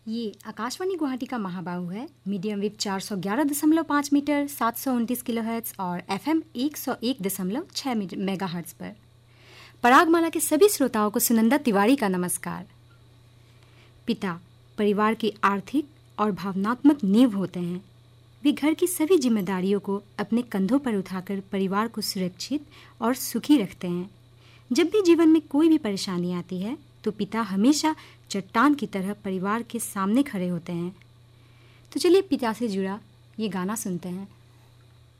ये आकाशवाणी गुवाहाटी का महाबाहु है। मीडियम वेव 411.5 मीटर 729 किलोहर्ट्ज़ और FM 101.6 मेगाहर्ट्ज़ पर। परागमाला के सभी श्रोताओं को सुनंदा तिवारी का नमस्कार। पिता परिवार की आर्थिक और भावनात्मक नींव होते हैं। वे घर की सभी जिम्मेदारियों को अपने कंधों पर उठाकर परिवार को सुरक्षित और सुखी रखते हैं। जब भी जीवन में कोई भी परेशानी आती है तो पिता हमेशा चट्टान की तरह परिवार के सामने खड़े होते हैं। तो चलिए पिता से जुड़ा ये गाना सुनते हैं।